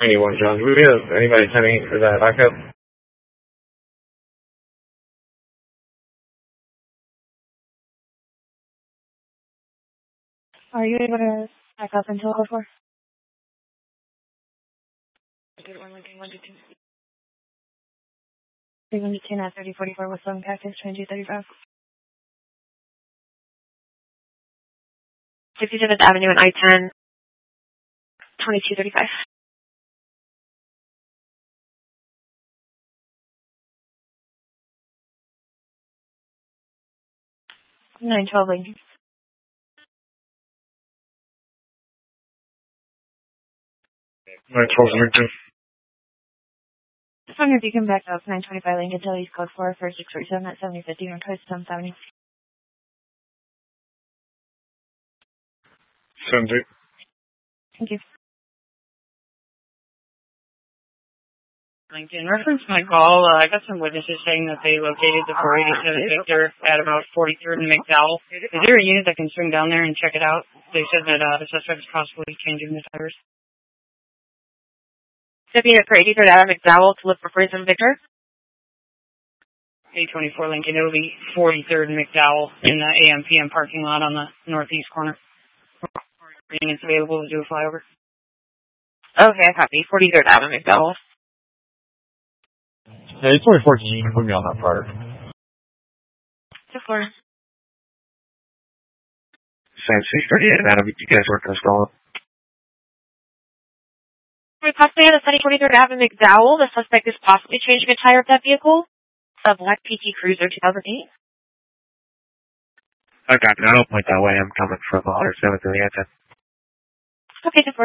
91 John. Do we have anybody sending for that backup? Are you able to back up until code 4? Good one, Lincoln, 122. 312 at 3044 with Southern Cactus, 2235. 67th Avenue and I-10, 2235. 912 Lincoln. 912 Lincoln. Just wondering if you can back up 925 Lincoln until he's code 4 for 647 at 7050 on Coast 770. Send it. Thank you. In reference to my call, I got some witnesses saying that they located the 487 Victor at about 43rd and McDowell. Is there a unit that can swing down there and check it out? They said that the suspect is possibly changing the tires. Deputy for 83rd out of McDowell to look for 47 Victor. 824 Lincoln. It will be 43rd and McDowell in the AM/PM parking lot on the northeast corner. It's available to do a flyover. Okay, I copy. 43rd out of McDowell. Yeah, it's only 14. You can put me on that part. Just for. Same 638 Adam. You guys work on stall. We're possibly at a sunny 43rd Avenue McDowell. The suspect is possibly changing a tire of that vehicle. A black PT Cruiser 2008. I got it. I don't point that way. I'm coming from 107th and the answer. Okay, just for.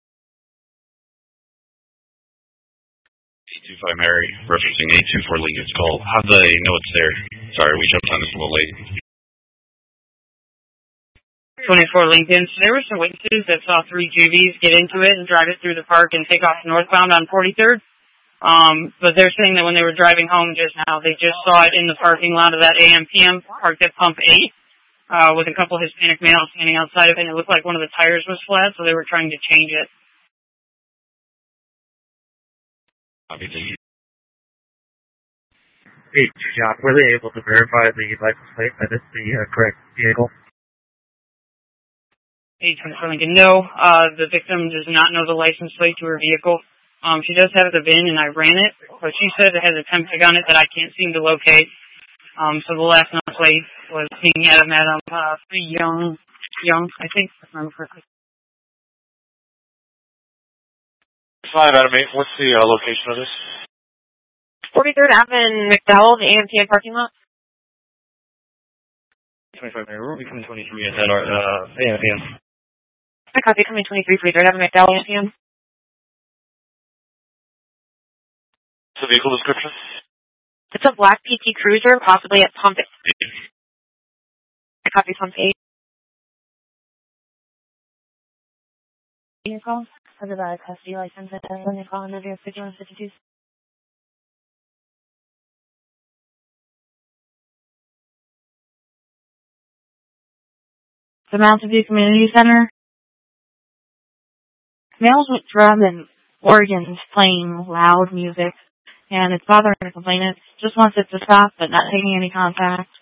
825 Mary, referencing 824 Lincoln's call. How do they know it's there? Sorry, we jumped on this a little late. 24 Lincoln. So there were some witnesses that saw 3 Juvies get into it and drive it through the park and take off northbound on 43rd. But they're saying that when they were driving home just now, they just saw it in the parking lot of that AM/PM parked at Pump 8 with a couple of Hispanic males standing outside of it, and it looked like one of the tires was flat, so they were trying to change it. Obviously. Hey, John, were they able to verify the license plate that it's the correct vehicle? 824 Lincoln. No, the victim does not know the license plate to her vehicle. She does have the VIN, and I ran it, but she said it has a temp tag on it that I can't seem to locate. So the last number plate was being Madam Young, I think, if I remember correctly. 5 Adam 8, what's the location of this? 43rd Avenue McDowell, the AM/PM parking lot. 25 Mary, we're becoming 23 at that AM/PM. I copy coming 23 for 3rd Avenue McDowell AM/PM. What's the vehicle description? It's a black PT Cruiser, possibly at Pump 8. I copy Pump 8. Your call? For the custody license at when they call in the 5152. The Mountain View Community Center. Males with drum and organs playing loud music, and it's bothering the complainant. Just wants it to stop, but not taking any contact.